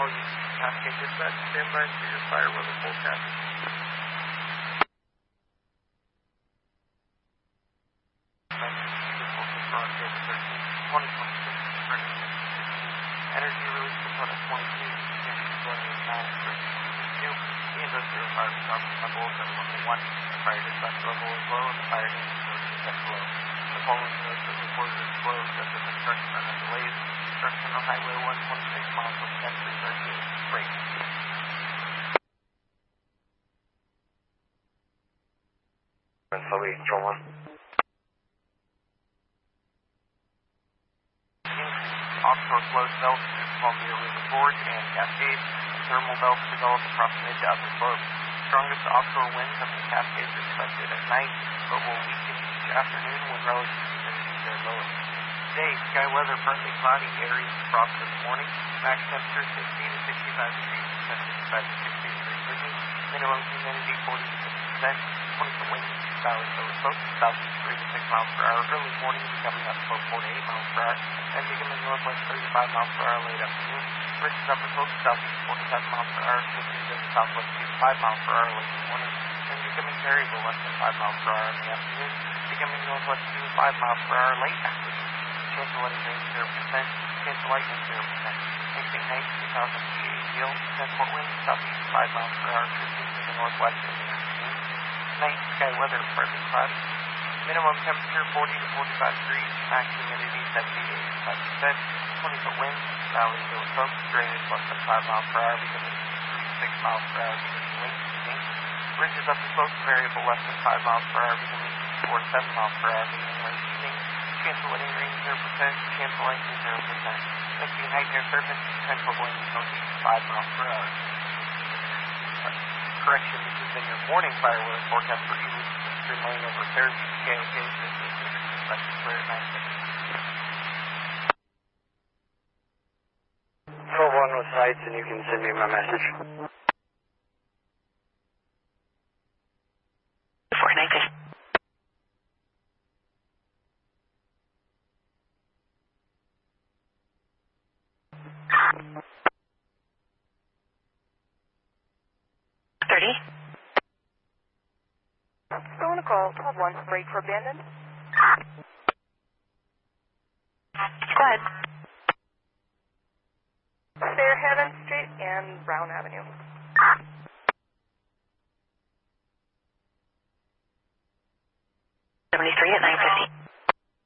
all units. Cascade Dispatch, stand by for your fire weather forecast. Energy release component 22, continuing 9 for 2. The industrial fire department level is at level 1. The fire dispatch level is low and the fire danger source is at low. The following notes are reported as slow such as construction and delays. Construction on Highway 126 miles from 10-338. Break. Slowly, control 1. Offshore flow developed through Columbia River Gorge and Cascades. Thermal belts developed across mid to upper slopes. Strongest offshore winds up the Cascades are expected at night, but will weaken each afternoon when relative humidities are lowest. Today, sky weather partly cloudy, areas of frost this morning. Max temperature 60 to 65 degrees, 55 to 60 degrees windy. Minimum humidity 40 to 50%. 20-foot winds, valley over slope, southeast 3 to 6 miles per hour. Early morning becoming up slope 4 to 8 miles per hour. And becoming northwest 35 miles per hour late afternoon. Ridges upper slope, southeast 47 miles per hour. Shifting to the southwest 2 to 5 miles per hour late in the morning. And becoming variable less than 5 miles per hour in the afternoon. Becoming northwest 2 to 5 miles per hour late afternoon. Chance of letting rain 0%. Chance of lightning 0%. Mixing night 2000 PA yield. 10-foot wind, southeast 5 miles per hour. Shifting to the northwest in the afternoon. Night sky weather partly cloudy. Minimum temperature 40 to 45 degrees. Max humidity 70 to 85%. 20-foot wind, valley low slope, drainage less than 5 miles per hour, becoming 3 to 6 miles per hour, becoming late evening. Ridges up the slope, variable less than 5 miles per hour, becoming 4 to 7 miles per hour, becoming late evening. Chance of letting rain 0%. Chance of lightning 0%. Mixing night near surface, 10-foot wind, northeast 5 miles per hour. Correction, this has been your morning fire weather forecast for Eastern Lane over Fairview, KOK, this is dispatch clear at 9 seconds. 12-1 with sights, and you can send me my message. 490. Still on a call, 12-1, break for abandoned. Go ahead. Fairhaven Street and Brown Avenue.